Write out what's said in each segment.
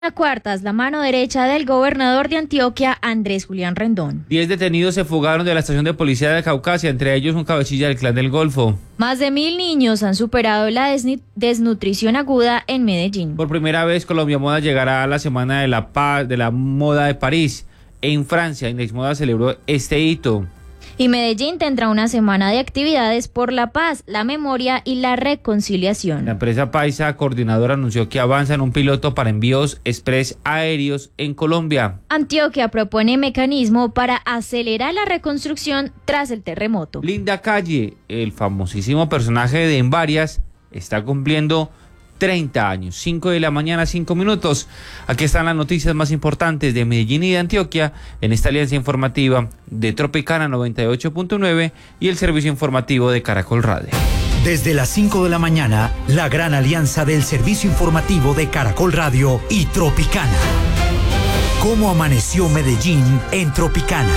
Cuartas, la mano derecha del gobernador de Antioquia, Andrés Julián Rendón. 10 detenidos se fugaron de la estación de policía de Caucasia, entre ellos un cabecilla del Clan del Golfo. Más de 1.000 niños han superado la desnutrición aguda en Medellín. Por primera vez, Colombia Moda llegará a la Semana de la Paz, de la Moda de París. En Francia, Index Moda celebró este hito. Y Medellín tendrá una semana de actividades por la paz, la memoria y la reconciliación. La empresa Paisa Coordinadora anunció que avanza en un piloto para envíos express aéreos en Colombia. Antioquia propone mecanismo para acelerar la reconstrucción tras el terremoto. Linda Calle, el famosísimo personaje de En Varias, está cumpliendo 30 años, 5 de la mañana, 5 minutos. Aquí están las noticias más importantes de Medellín y de Antioquia en esta alianza informativa de Tropicana 98.9 y el servicio informativo de Caracol Radio. Desde las 5 de la mañana, la gran alianza del servicio informativo de Caracol Radio y Tropicana. ¿Cómo amaneció Medellín en Tropicana?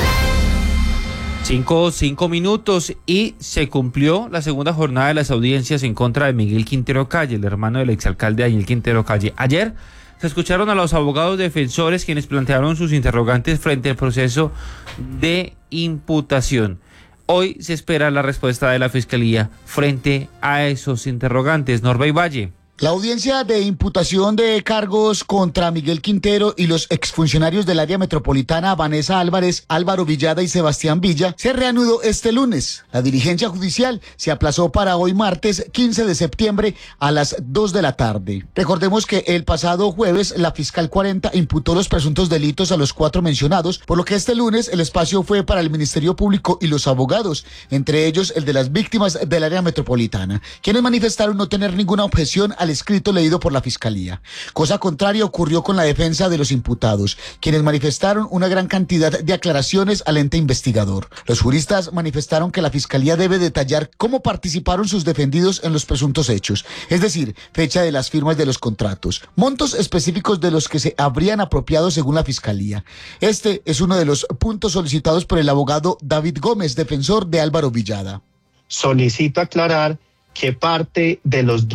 5 minutos y se cumplió la segunda jornada de las audiencias en contra de Miguel Quintero Calle, el hermano del exalcalde Daniel Quintero Calle. Ayer se escucharon a los abogados defensores quienes plantearon sus interrogantes frente al proceso de imputación. Hoy se espera la respuesta de la Fiscalía frente a esos interrogantes. Norbey Valle. La audiencia de imputación de cargos contra Miguel Quintero y los exfuncionarios del área metropolitana Vanessa Álvarez, Álvaro Villada y Sebastián Villa se reanudó este lunes. La diligencia judicial se aplazó para hoy martes 15 de septiembre a las 2 de la tarde. Recordemos que el pasado jueves la fiscal 40 imputó los presuntos delitos a los 4 mencionados, por lo que este lunes el espacio fue para el Ministerio Público y los abogados, entre ellos el de las víctimas del área metropolitana, quienes manifestaron no tener ninguna objeción al escrito leído por la Fiscalía. Cosa contraria ocurrió con la defensa de los imputados, quienes manifestaron una gran cantidad de aclaraciones al ente investigador. Los juristas manifestaron que la Fiscalía debe detallar cómo participaron sus defendidos en los presuntos hechos, es decir, fecha de las firmas de los contratos, montos específicos de los que se habrían apropiado según la Fiscalía. Este es uno de los puntos solicitados por el abogado David Gómez, defensor de Álvaro Villada. Solicito aclarar que parte de los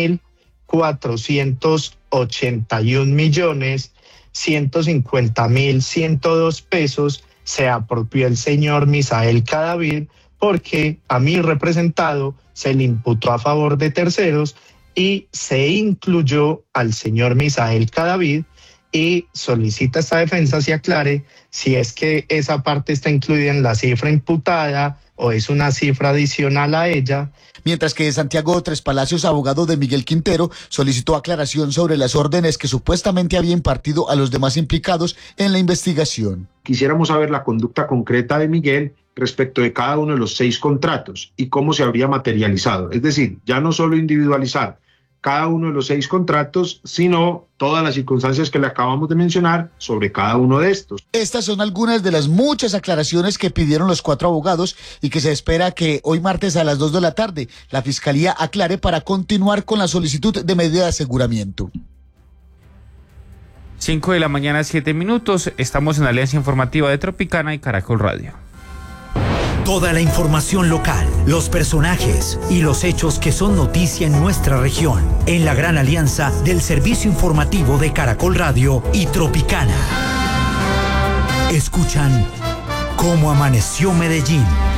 2.481.150.102 pesos se apropió el señor Misael Cadavid, porque a mi representado se le imputó a favor de terceros y se incluyó al señor Misael Cadavid, y solicita esta defensa se aclare si es que esa parte está incluida en la cifra imputada o es una cifra adicional a ella. Mientras que Santiago Tres Palacios, abogado de Miguel Quintero, solicitó aclaración sobre las órdenes que supuestamente había impartido a los demás implicados en la investigación. Quisiéramos saber la conducta concreta de Miguel respecto de cada uno de los 6 contratos y cómo se habría materializado. Es decir, ya no solo individualizar cada uno de los 6 contratos, sino todas las circunstancias que le acabamos de mencionar sobre cada uno de estos. Estas son algunas de las muchas aclaraciones que pidieron los 4 abogados y que se espera que hoy martes a las 2 de la tarde la Fiscalía aclare para continuar con la solicitud de medida de aseguramiento. 5 de la mañana, 7 minutos. Estamos en la Alianza Informativa de Tropicana y Caracol Radio. Toda la información local, los personajes y los hechos que son noticia en nuestra región, en la gran alianza del servicio informativo de Caracol Radio y Tropicana. Escuchan Cómo amaneció Medellín.